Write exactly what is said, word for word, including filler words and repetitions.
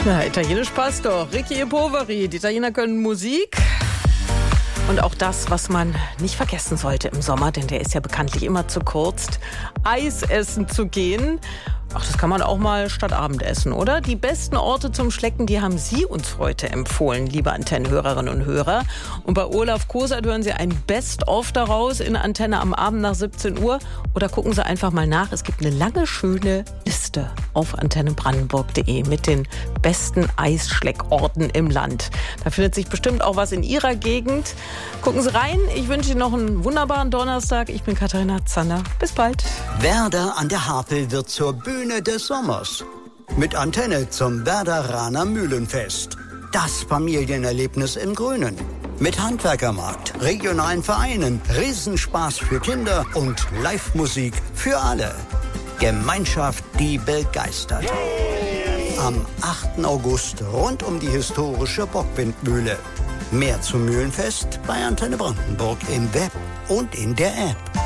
Na, Italienisch passt doch. Ricky e Poveri. Die Italiener können Musik. Und auch das, was man nicht vergessen sollte im Sommer, denn der ist ja bekanntlich immer zu kurz, Eis essen zu gehen. Ach, das kann man auch mal statt Abendessen, oder? Die besten Orte zum Schlecken, die haben Sie uns heute empfohlen, liebe Antennenhörerinnen und Hörer. Und bei Olaf Kosert hören Sie ein Best-of daraus in Antenne am Abend nach siebzehn Uhr. Oder gucken Sie einfach mal nach. Es gibt eine lange, schöne Liste auf antenne brandenburg punkt de mit den besten Eisschleckorten im Land. Da findet sich bestimmt auch was in Ihrer Gegend. Gucken Sie rein. Ich wünsche Ihnen noch einen wunderbaren Donnerstag. Ich bin Katharina Zander. Bis bald. Werder an der Havel wird zur Bühne des Sommers. Mit Antenne zum Werderaner Mühlenfest. Das Familienerlebnis im Grünen. Mit Handwerkermarkt, regionalen Vereinen, Riesenspaß für Kinder und Live-Musik für alle. Gemeinschaft, die begeistert. Am achten August rund um die historische Bockwindmühle. Mehr zum Mühlenfest bei Antenne Brandenburg im Web und in der App.